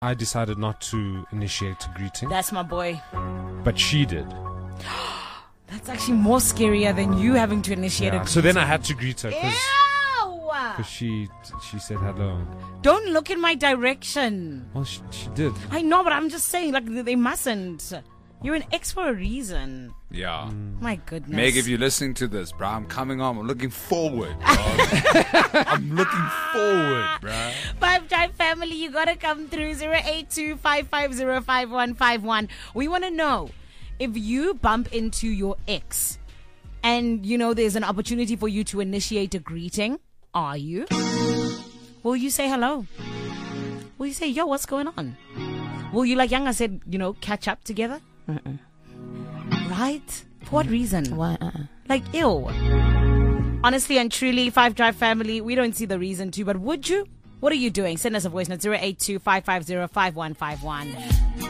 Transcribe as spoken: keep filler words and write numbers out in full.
I decided not to initiate a greeting. That's my boy. But she did. That's actually more scarier than you having to initiate Yeah. a greeting. So then I had to greet her because Ew! she she said hello. Don't look in my direction. Well, she, she did. I know, but I'm just saying, like, they mustn't. You're an ex for a reason. Yeah. My goodness. Meg, if you're listening to this, bro, I'm coming on. I'm looking forward, bro. I'm looking forward, bro. Five Drive family, you gotta come through zero eight two, five five zero, five one five one. We want to know if you bump into your ex and you know there's an opportunity for you to initiate a greeting. Are you? Will you say hello? Will you say, yo, what's going on? Will you, like Yanga said, you know, catch up together? Mm-mm. Right? For what reason? Why? Uh-uh. Like, ew. Honestly and truly, Five Drive family, we don't see the reason to, but would you? What are you doing? Send us a voice note zero eight two, five five zero, five one five one.